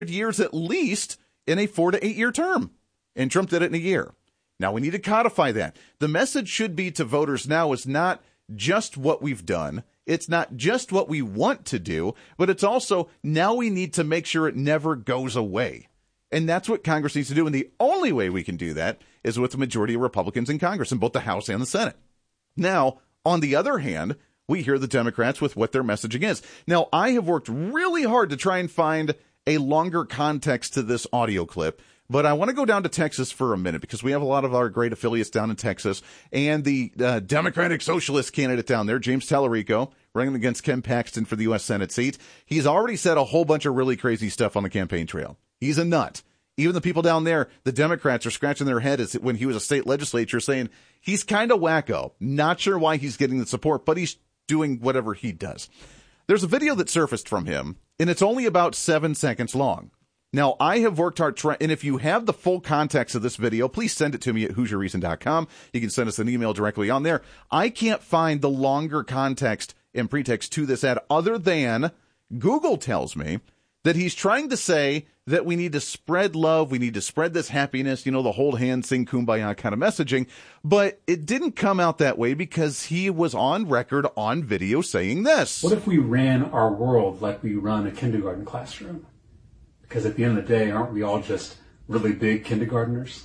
years at least in a 4 to 8 year term. And Trump did it in a year. Now we need to codify that. The message should be to voters now is not just what we've done. It's not just what we want to do, but it's also now we need to make sure it never goes away. And that's what Congress needs to do. And the only way we can do that is with the majority of Republicans in Congress in both the House and the Senate. Now, on the other hand, we hear the Democrats with what their messaging is. Now, I have worked really hard to try and find a longer context to this audio clip, but I want to go down to Texas for a minute because we have a lot of our great affiliates down in Texas, and the Democratic Socialist candidate down there, James Tallarico, running against Ken Paxton for the U.S. Senate seat. He's already said a whole bunch of really crazy stuff on the campaign trail. He's a nut. Even the people down there, the Democrats, are scratching their head as when he was a state legislature saying he's kind of wacko. Not sure why he's getting the support, but he's doing whatever he does. There's a video that surfaced from him, and it's only about 7 seconds long. Now, I have worked hard, and if you have the full context of this video, please send it to me at HoosierReason.com. You can send us an email directly on there. I can't find the longer context and pretext to this ad other than Google tells me that he's trying to say that we need to spread love, we need to spread this happiness, the hold hands, sing kumbaya kind of messaging. But it didn't come out that way because he was on record on video saying this. What if we ran our world like we run a kindergarten classroom? Because at the end of the day, aren't we all just really big kindergartners?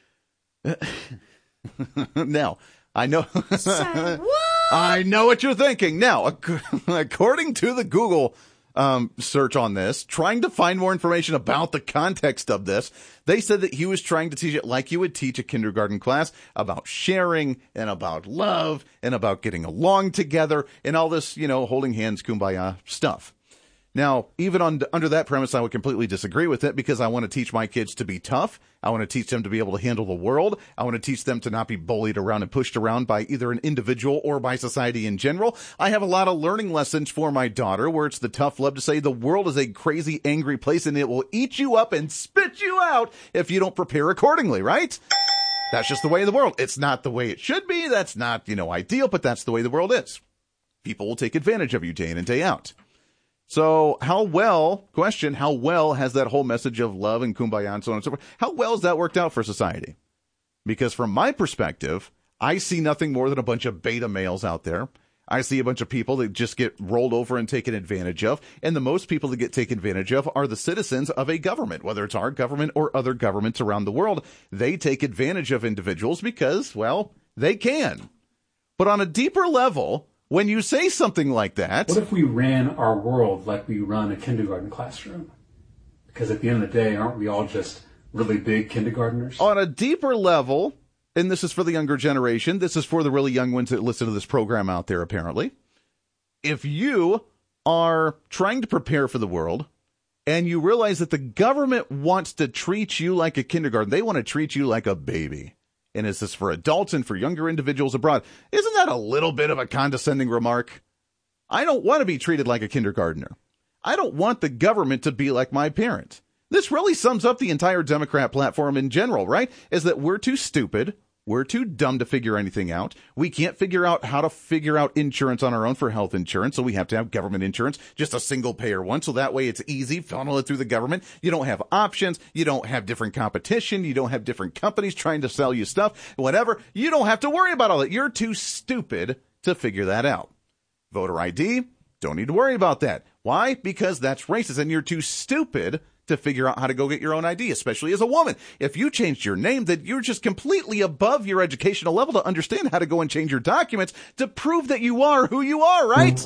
Now, I know. I know what you're thinking. Now, according to the Google search on this, trying to find more information about the context of this, they said that he was trying to teach it like you would teach a kindergarten class about sharing and about love and about getting along together and all this, holding hands, kumbaya stuff. Now, even under that premise, I would completely disagree with it because I want to teach my kids to be tough. I want to teach them to be able to handle the world. I want to teach them to not be bullied around and pushed around by either an individual or by society in general. I have a lot of learning lessons for my daughter where it's the tough love to say the world is a crazy, angry place and it will eat you up and spit you out if you don't prepare accordingly, right? That's just the way of the world. It's not the way it should be. That's not, ideal, but that's the way the world is. People will take advantage of you day in and day out. So how well has that whole message of love and kumbaya and so on and so forth, how well has that worked out for society? Because from my perspective, I see nothing more than a bunch of beta males out there. I see a bunch of people that just get rolled over and taken advantage of. And the most people that get taken advantage of are the citizens of a government, whether it's our government or other governments around the world. They take advantage of individuals because, well, they can. But on a deeper level, when you say something like that... What if we ran our world like we run a kindergarten classroom? Because at the end of the day, aren't we all just really big kindergartners? On a deeper level, and this is for the younger generation, this is for the really young ones that listen to this program out there, apparently. If you are trying to prepare for the world, and you realize that the government wants to treat you like a kindergarten, they want to treat you like a baby. And is this for adults and for younger individuals abroad? Isn't that a little bit of a condescending remark? I don't want to be treated like a kindergartner. I don't want the government to be like my parent. This really sums up the entire Democrat platform in general, right? Is that we're too stupid. We're too dumb to figure anything out. We can't figure out how to figure out insurance on our own for health insurance, so we have to have government insurance, just a single payer one, so that way it's easy, funnel it through the government. You don't have options. You don't have different competition. You don't have different companies trying to sell you stuff, whatever. You don't have to worry about all that. You're too stupid to figure that out. Voter ID, don't need to worry about that. Why? Because that's racist, and you're too stupid to figure out how to go get your own ID, especially as a woman. If you changed your name, then you're just completely above your educational level to understand how to go and change your documents to prove that you are who you are, right?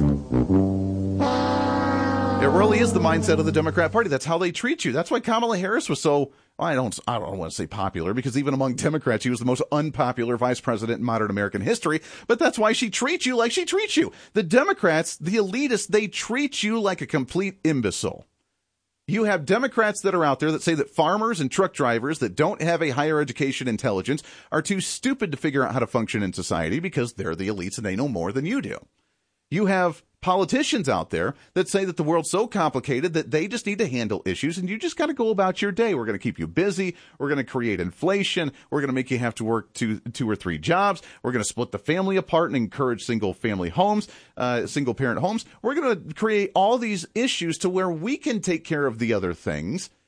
It really is the mindset of the Democrat Party. That's how they treat you. That's why Kamala Harris was so, I don't want to say popular, because even among Democrats, she was the most unpopular vice president in modern American history. But that's why she treats you like she treats you. The Democrats, the elitists, they treat you like a complete imbecile. You have Democrats that are out there that say that farmers and truck drivers that don't have a higher education intelligence are too stupid to figure out how to function in society because they're the elites and they know more than you do. You have politicians out there that say that the world's so complicated that they just need to handle issues and you just got to go about your day. We're going to keep you busy. We're going to create inflation. We're going to make you have to work two or three jobs. We're going to split the family apart and encourage single parent homes. We're going to create all these issues to where we can take care of the other things